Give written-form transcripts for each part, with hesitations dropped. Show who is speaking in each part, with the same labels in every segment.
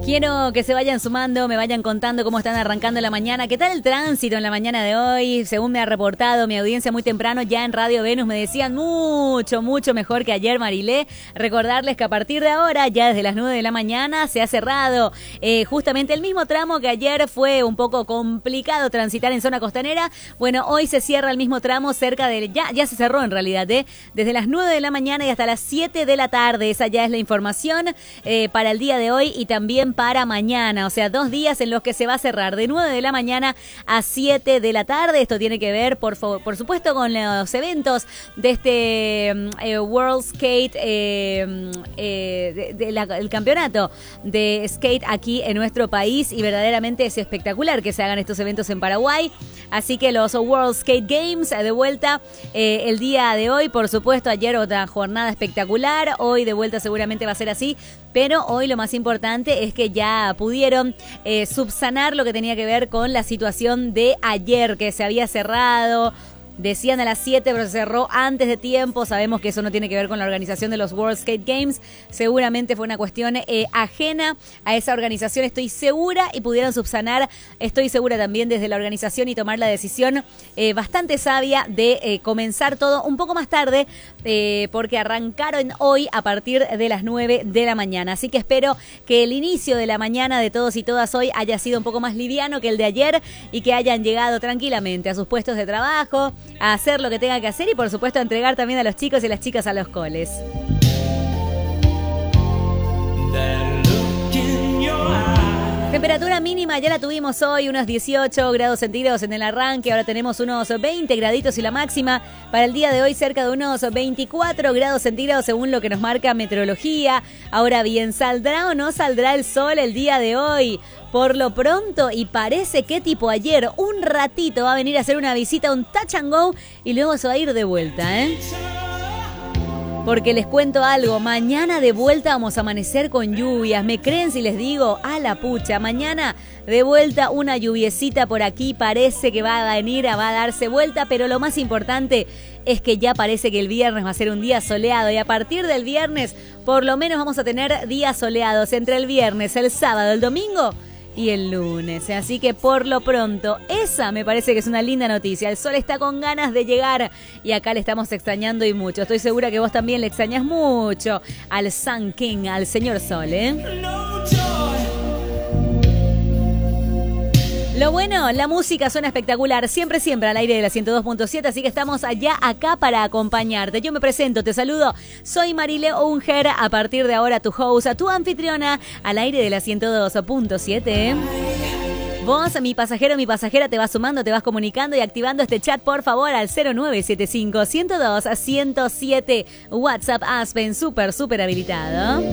Speaker 1: Quiero que se vayan sumando, me vayan contando cómo están arrancando la mañana. ¿Qué tal el tránsito en la mañana de hoy? Según me ha reportado mi audiencia muy temprano, ya en Radio Venus me decían mucho mejor que ayer, Marilé. Recordarles que a partir de ahora, ya desde las 9 de la mañana, se ha cerrado justamente el mismo tramo que ayer fue un poco complicado transitar en zona costanera. Bueno, hoy se cierra el mismo tramo cerca de... Ya se cerró en realidad, desde las 9 de la mañana y hasta las 7 de la tarde. Esa ya es la información para el día de hoy y también para mañana, o sea, 2 días en los que se va a cerrar de 9 de la mañana a 7 de la tarde. Esto tiene que ver, por supuesto, con los eventos de este World Skate, el campeonato de skate aquí en nuestro país, y verdaderamente es espectacular que se hagan estos eventos en Paraguay. Así que los World Skate Games de vuelta el día de hoy, por supuesto, ayer otra jornada espectacular, hoy de vuelta seguramente va a ser así, pero hoy lo más importante es que ya pudieron subsanar lo que tenía que ver con la situación de ayer, que se había cerrado. Decían a las 7, pero se cerró antes de tiempo. Sabemos que eso no tiene que ver con la organización de los World Skate Games. Seguramente fue una cuestión ajena a esa organización, estoy segura, y pudieron subsanar, estoy segura también desde la organización, y tomar la decisión bastante sabia de comenzar todo un poco más tarde, porque arrancaron hoy a partir de las 9 de la mañana. Así que espero que el inicio de la mañana de todos y todas hoy haya sido un poco más liviano que el de ayer, y que hayan llegado tranquilamente a sus puestos de trabajo, a hacer lo que tenga que hacer, y por supuesto a entregar también a los chicos y a las chicas a los coles. Temperatura mínima ya la tuvimos hoy, unos 18 grados centígrados en el arranque. Ahora tenemos unos 20 graditos, y la máxima para el día de hoy cerca de unos 24 grados centígrados según lo que nos marca meteorología. Ahora bien, ¿saldrá o no saldrá el sol el día de hoy? Por lo pronto, y parece que tipo ayer, un ratito va a venir a hacer una visita, un touch and go, y luego se va a ir de vuelta, Porque les cuento algo, mañana de vuelta vamos a amanecer con lluvias. ¿Me creen si les digo? A la pucha, mañana de vuelta una lluviecita por aquí, parece que va a venir, va a darse vuelta, pero lo más importante es que ya parece que el viernes va a ser un día soleado, y a partir del viernes por lo menos vamos a tener días soleados entre el viernes, el sábado, el domingo y el lunes. Así que por lo pronto, esa me parece que es una linda noticia. El sol está con ganas de llegar, y acá le estamos extrañando y mucho. Estoy segura que vos también le extrañas mucho al Sun King, al señor Sol, Lo bueno, la música suena espectacular, siempre al aire de la 102.7, así que estamos allá acá para acompañarte. Yo me presento, te saludo, soy Marilé Unger, a partir de ahora tu host, tu anfitriona, al aire de la 102.7. Vos, mi pasajero, mi pasajera, te vas sumando, te vas comunicando y activando este chat, por favor, al 0975-102-107. WhatsApp Aspen, súper habilitado.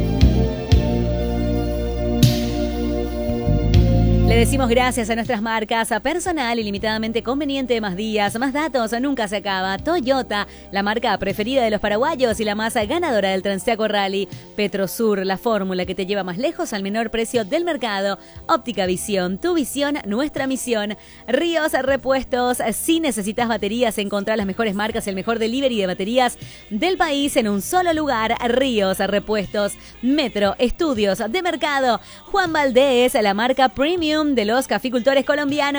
Speaker 1: Le decimos gracias a nuestras marcas, a personal ilimitadamente conveniente, más días, más datos, nunca se acaba. Toyota, la marca preferida de los paraguayos y la más ganadora del Transteaco Rally. Petrosur, la fórmula que te lleva más lejos al menor precio del mercado. Óptica Visión, tu visión, nuestra misión. Ríos Repuestos, si necesitas baterías, encontrar las mejores marcas, el mejor delivery de baterías del país en un solo lugar. Ríos Repuestos. Metro, estudios de mercado. Juan Valdés, la marca premium de los caficultores colombianos.